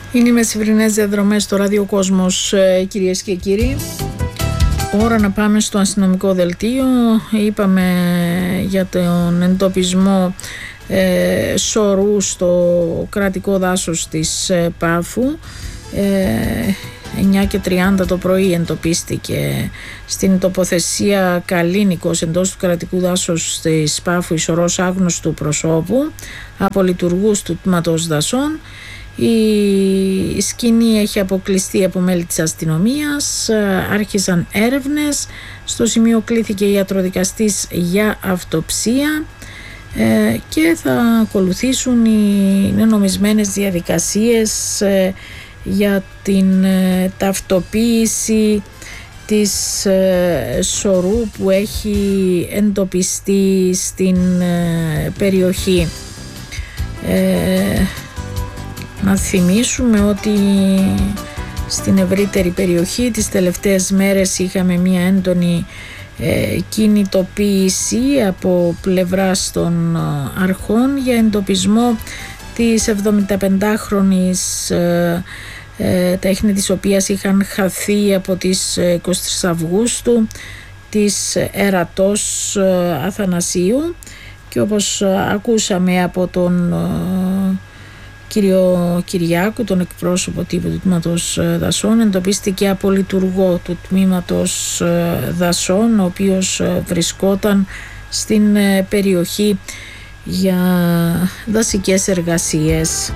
Είναι οι μεσημερινές διαδρομές στο ραδιοκόσμος, κυρίες και κύριοι. Ώρα να πάμε στο αστυνομικό δελτίο. Είπαμε για τον εντοπισμό σωρού στο κρατικό δάσος της Πάφου. 9:30 το πρωί εντοπίστηκε στην τοποθεσία Καλίνικος εντός του κρατικού δάσους της Πάφου η σωρός άγνωστου προσώπου από λειτουργούς του τμήματος δασών. Η σκηνή έχει αποκλειστεί από μέλη της αστυνομίας, άρχισαν έρευνες, στο σημείο κλήθηκε ιατροδικαστής για αυτοψία και θα ακολουθήσουν οι νομισμένες διαδικασίες για την ταυτοποίηση της σωρού που έχει εντοπιστεί στην περιοχή. Να θυμίσουμε ότι στην ευρύτερη περιοχή τις τελευταίες μέρες είχαμε μια έντονη κινητοποίηση από πλευράς των αρχών για εντοπισμό της 75χρονης, τα ίχνη της οποίας είχαν χαθεί από τις 23 Αυγούστου, της Ερατός Αθανασίου, και όπως ακούσαμε από τον κύριο Κυριάκου, τον εκπρόσωπο τύπου του τμήματος δασών, εντοπίστηκε από λειτουργό του τμήματος δασών, ο οποίος βρισκόταν στην περιοχή για δασικές εργασίες.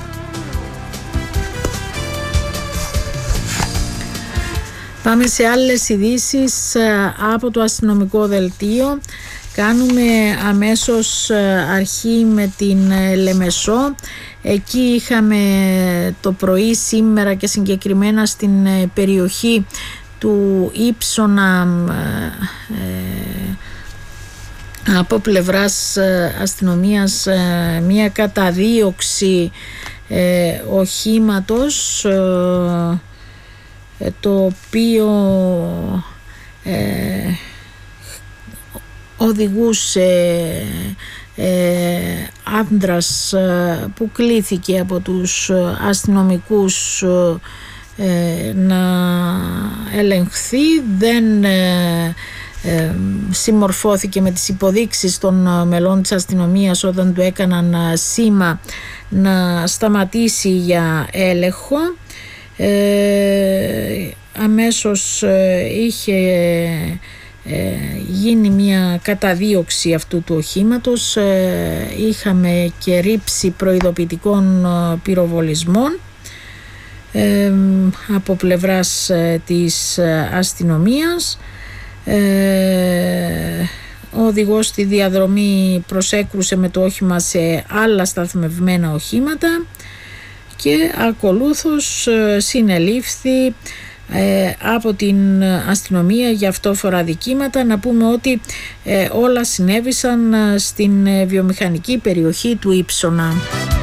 Πάμε σε άλλες ειδήσεις από το αστυνομικό δελτίο. Κάνουμε αμέσως αρχή με την Λεμεσό. Εκεί είχαμε το πρωί σήμερα και συγκεκριμένα στην περιοχή του Ήψωνα από πλευράς αστυνομίας μια καταδίωξη οχήματος το οποίο οδηγούσε άντρας που κλήθηκε από τους αστυνομικούς να ελεγχθεί. Δεν συμμορφώθηκε με τις υποδείξεις των μελών της αστυνομίας όταν του έκαναν σήμα να σταματήσει για έλεγχο. Αμέσως είχε γίνει μια καταδίωξη αυτού του οχήματος. Είχαμε και ρήψη προειδοποιητικών πυροβολισμών από πλευράς της αστυνομίας. Ο οδηγός στη διαδρομή προσέκρουσε με το όχημα σε άλλα σταθμευμένα οχήματα και ακολούθως συνελήφθη από την αστυνομία για αυτόφορα δικήματα. Να πούμε ότι όλα συνέβησαν στην βιομηχανική περιοχή του Ήψωνα.